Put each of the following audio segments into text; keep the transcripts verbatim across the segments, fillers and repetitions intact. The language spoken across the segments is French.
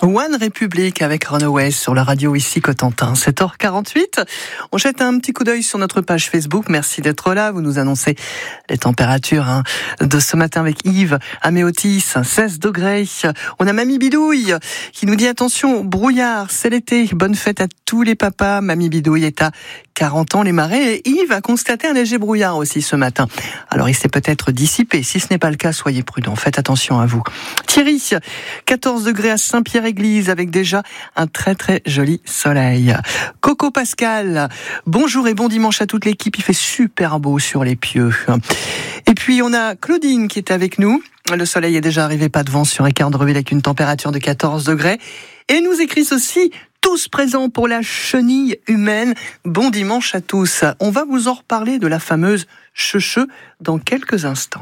One Republic avec Runaway sur la radio ici Cotentin, sept heures quarante-huit. On jette un petit coup d'œil sur notre page Facebook. Merci d'être là. Vous nous annoncez les températures hein, de ce matin avec Yves à Méotis, seize degrés. On a Mamie Bidouille qui nous dit attention, brouillard, c'est l'été. Bonne fête à tous les papas. Mamie Bidouille est à quarante ans les marais. Et Yves a constaté un léger brouillard aussi ce matin. Alors il s'est peut-être dissipé. Si ce n'est pas le cas, soyez prudents. Faites attention à vous. Thierry, quatorze degrés à Saint-Pierre-Église avec déjà un très très joli soleil. Coco Pascal, bonjour et bon dimanche à toute l'équipe. Il fait super beau sur les pieux. Et puis on a Claudine qui est avec nous. Le soleil est déjà arrivé, pas de vent sur Équerre-de-Reville avec une température de quatorze degrés. Et nous écrit ceci, tous présents pour la chenille humaine. Bon dimanche à tous. On va vous en reparler de la fameuse cheuche dans quelques instants.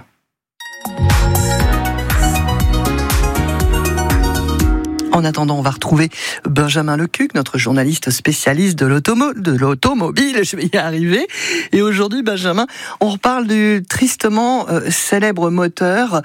En attendant, on va retrouver Benjamin Lecuq, notre journaliste spécialiste de, l'automo- de l'automobile. Je vais y arriver. Et aujourd'hui, Benjamin, on reparle du tristement euh, célèbre moteur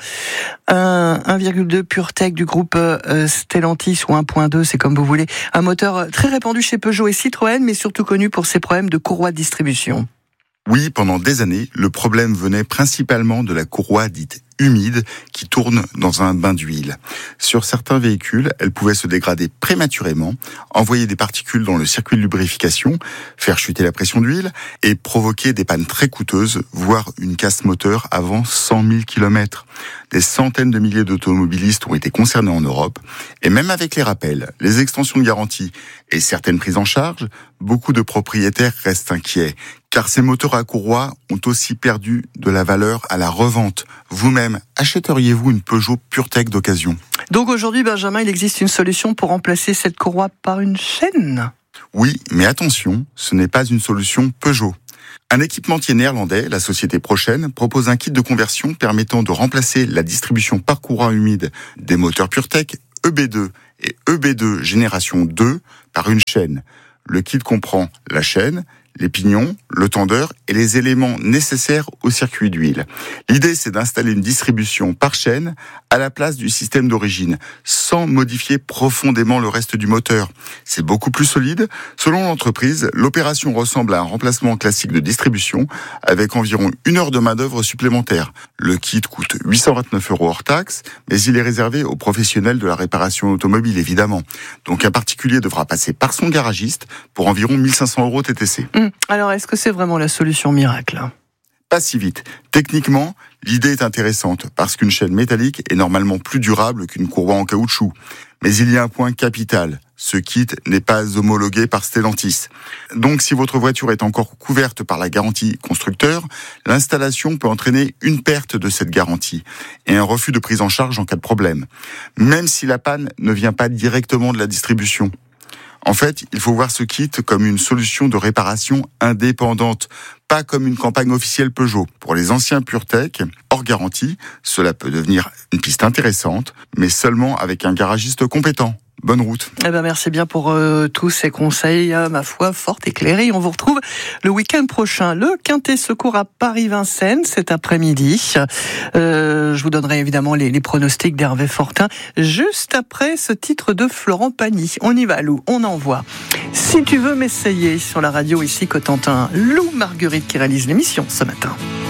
un, un virgule deux PureTech du groupe euh, Stellantis ou un point deux, c'est comme vous voulez. Un moteur très répandu chez Peugeot et Citroën, mais surtout connu pour ses problèmes de courroie de distribution. Oui, pendant des années, le problème venait principalement de la courroie dite humide qui tourne dans un bain d'huile. Sur certains véhicules, elle pouvait se dégrader prématurément, envoyer des particules dans le circuit de lubrification, faire chuter la pression d'huile et provoquer des pannes très coûteuses, voire une casse moteur avant cent mille kilomètres. Des centaines de milliers d'automobilistes ont été concernés en Europe et même avec les rappels, les extensions de garantie et certaines prises en charge, beaucoup de propriétaires restent inquiets car ces moteurs à courroie ont aussi perdu de la valeur à la revente. Vous-même, achèteriez-vous une Peugeot PureTech d'occasion ? Donc aujourd'hui, Benjamin, il existe une solution pour remplacer cette courroie par une chaîne ? Oui, mais attention, ce n'est pas une solution Peugeot. Un équipementier néerlandais, la société Prochaine, propose un kit de conversion permettant de remplacer la distribution par courroie humide des moteurs PureTech E B deux et E B deux génération deux par une chaîne. Le kit comprend la chaîne, les pignons, le tendeur et les éléments nécessaires au circuit d'huile. L'idée, c'est d'installer une distribution par chaîne à la place du système d'origine, sans modifier profondément le reste du moteur. C'est beaucoup plus solide. Selon l'entreprise, l'opération ressemble à un remplacement classique de distribution avec environ une heure de main-d'œuvre supplémentaire. Le kit coûte huit cent vingt-neuf euros hors taxe, mais il est réservé aux professionnels de la réparation automobile, évidemment. Donc un particulier devra passer par son garagiste pour environ mille cinq cents euros T T C. Alors, est-ce que c'est vraiment la solution miracle ? Pas si vite. Techniquement, l'idée est intéressante parce qu'une chaîne métallique est normalement plus durable qu'une courroie en caoutchouc. Mais il y a un point capital. Ce kit n'est pas homologué par Stellantis. Donc, si votre voiture est encore couverte par la garantie constructeur, l'installation peut entraîner une perte de cette garantie et un refus de prise en charge en cas de problème, même si la panne ne vient pas directement de la distribution. En fait, il faut voir ce kit comme une solution de réparation indépendante, pas comme une campagne officielle Peugeot. Pour les anciens PureTech, hors garantie, cela peut devenir une piste intéressante, mais seulement avec un garagiste compétent. Bonne route. Eh ben merci bien pour euh, tous ces conseils, euh, ma foi, fort éclairés. On vous retrouve le week-end prochain. Le Quintet Secours à Paris-Vincennes cet après-midi. Euh, je vous donnerai évidemment les, les pronostics d'Hervé Fortin juste après ce titre de Florent Pagny. On y va, Lou, on envoie. Si tu veux m'essayer sur la radio ici Cotentin, Lou Marguerite qui réalise l'émission ce matin.